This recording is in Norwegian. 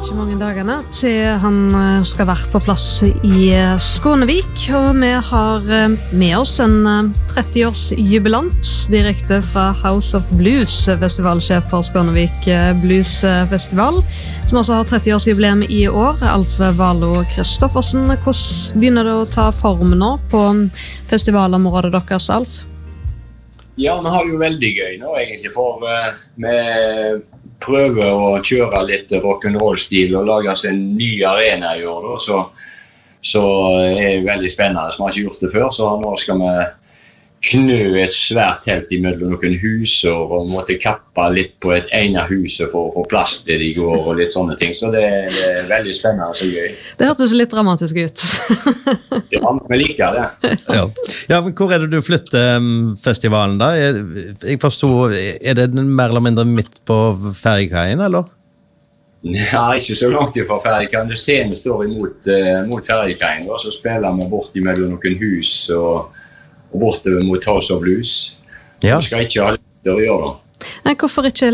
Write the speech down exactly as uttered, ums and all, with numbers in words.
ikke mange dagene til han skal være på plass i Skånevik, og vi har med oss en tretti-års-jubilant direkte fra House of Blues, festivalsjef for Skånevik Blues Festival, som altså har tretti-årsjubileum i år. Alf Valo Kristoffersen, hvordan begynner det å ta form nå på festivalområdet deres, Alf? Ja, vi har det jo veldig gøy nå egentlig, for uh, vi prøver å kjøre litt rock'n'roll-stil og lage oss en ny arena i år, da, så, så er det veldig spennende. Vi har ikke gjort det før, så nå skal vi knø et svært telt imellom noen huser og måtte kappe litt på et ene huset for å få plass til de går og litt sånne ting, så det, det er veldig spennende og gøy. Det hørtes litt dramatisk ut. Ja, vi liker det. Ja. Ja, men hvor er det du flytter festivalen da? Jeg, jeg forstår, er det mer eller mindre midt på Fergekaien, eller? Ja, ikke så langt fra Fergekaien. Scenen står imot uh, mot Fergekaien, og så spiller vi bort imellom noen hus og og borte mot House of Blues. Ja. Vi skal ikke ha litt å gjøre da. Nei, hvorfor ikke